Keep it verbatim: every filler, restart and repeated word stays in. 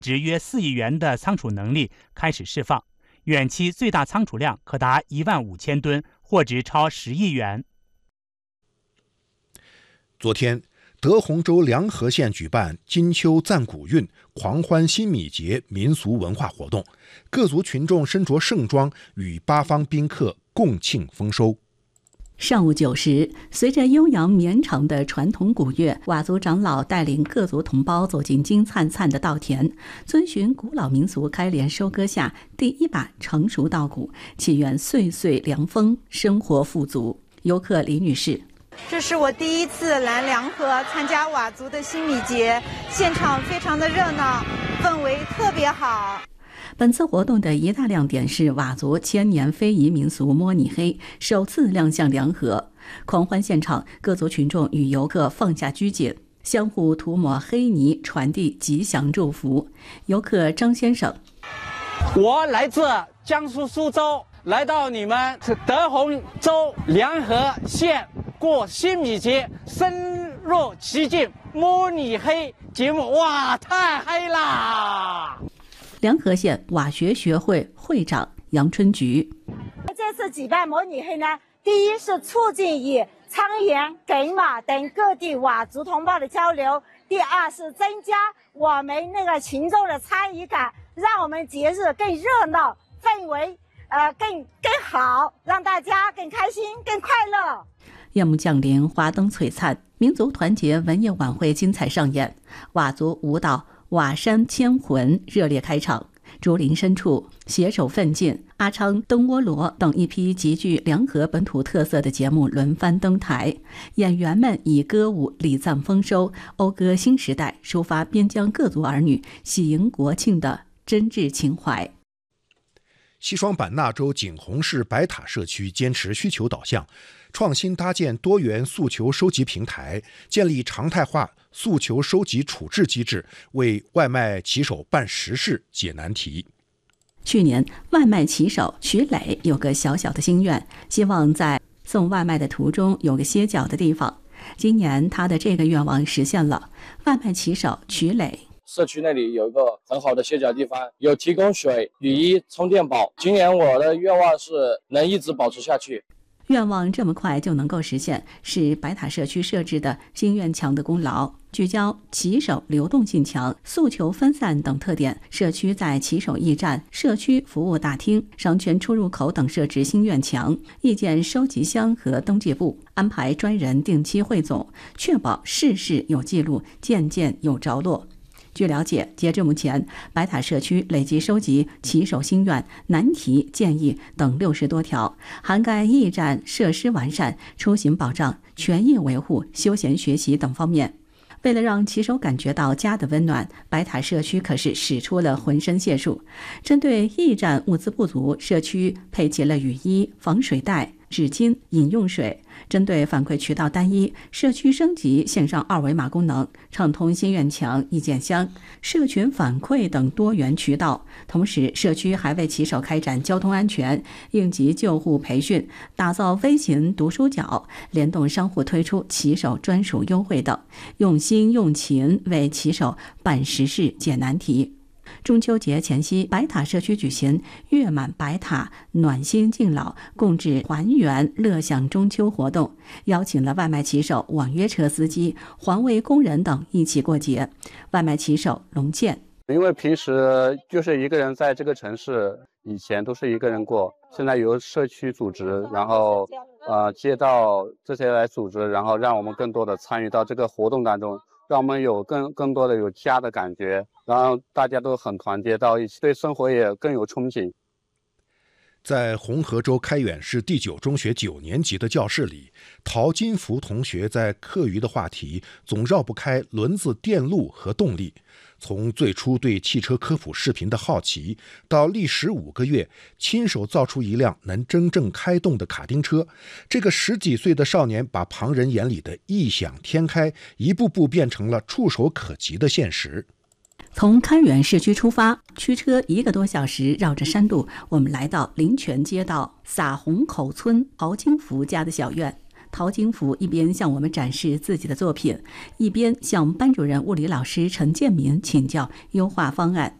值约四亿元的仓储能力开始释放，远期最大仓储量可达一万五千吨，货值超十亿元。 昨天，德宏州梁河县举办金秋赞古韵、狂欢新米节民俗文化活动，各族群众身着盛装，与八方宾客共庆丰收。 上午九时，随着悠扬绵长的传统古乐，佤族长老带领各族同胞走进金灿灿的稻田，遵循古老民俗开镰收割下第一把成熟稻谷，祈愿岁岁凉风，生活富足。游客李女士： 这是我第一次来梁河参加佤族的新米节，现场非常的热闹，氛围特别好。 本次活动的一大亮点是佤族千年非遗民俗摸泥黑首次亮相梁河。狂欢现场，各族群众与游客放下拘谨，相互涂抹黑泥，传递吉祥祝福。游客张先生： 我来自江苏苏州，来到你们德宏州梁河县过新米节，深入其境摸泥黑节目，哇，太黑啦！ 梁河县佤学学会会长杨春菊： 这次举办模拟黑呢，第一是促进与沧源、埂马等各地佤族同胞的交流；第二是增加我们那个群众的参与感，让我们节日更热闹，氛围呃更更好，让大家更开心、更快乐。 夜幕降临，华灯璀璨，民族团结文艺晚会精彩上演，佤族舞蹈佤山千魂热烈开场，竹林深处携手奋进、阿昌、灯窝罗等一批极具梁河本土特色的节目轮番登台，演员们以歌舞礼赞丰收，讴歌新时代，抒发边疆各族儿女喜迎国庆的真挚情怀。 西双版纳州景洪市白塔社区坚持需求导向，创新搭建多元诉求收集平台，建立常态化诉求收集处置机制，为外卖骑手办实事解难题。 去年，外卖骑手曲磊有个小小的心愿，希望在送外卖的途中有个歇脚的地方。今年他的这个愿望实现了。外卖骑手曲磊： 社区那里有一个很好的歇脚地方，有提供水、雨衣、充电宝。今年我的愿望是能一直保持下去。 愿望这么快就能够实现，是白塔社区设置的心愿墙的功劳。聚焦骑手流动性强、诉求分散等特点，社区在骑手驿站、社区服务大厅、商圈出入口等设置心愿墙、意见收集箱和登记簿，安排专人定期汇总，确保事事有记录，件件有着落。据了解，截至目前，白塔社区累计收集骑手心愿、难题、建议等六十多条，涵盖驿站设施完善、出行保障、权益维护、休闲学习等方面。为了让骑手感觉到家的温暖，白塔社区可是使出了浑身解数。针对驿站物资不足，社区配齐了雨衣、防水袋、纸巾、饮用水。针对反馈渠道单一，社区升级线上二维码功能，畅通心愿墙、意见箱、社群反馈等多元渠道。同时，社区还为骑手开展交通安全、应急救护培训，打造微型读书角，联动商户推出骑手专属优惠等，用心用情为骑手办实事解难题。中秋节前夕，白塔社区举行月满白塔暖心敬老共治团圆乐享中秋活动，邀请了外卖骑手、网约车司机、环卫工人等一起过节。外卖骑手龙健： 因为平时就是一个人在这个城市，以前都是一个人过，现在由社区组织，然后呃街道这些来组织，然后让我们更多的参与到这个活动当中，让我们有更更多的有家的感觉，然后大家都很团结到一起，对生活也更有憧憬。 在红河州开远市第九中学九年级的教室里，陶金福同学在课余的话题总绕不开轮子、电路和动力。从最初对汽车科普视频的好奇，到历时五个月亲手造出一辆能真正开动的卡丁车，这个十几岁的少年把旁人眼里的异想天开一步步变成了触手可及的现实。 从开远市区出发，驱车一个多小时，绕着山路，我们来到林泉街道撒红口村陶金福家的小院。 陶金福一边向我们展示自己的作品，一边向班主任物理老师陈建民请教优化方案。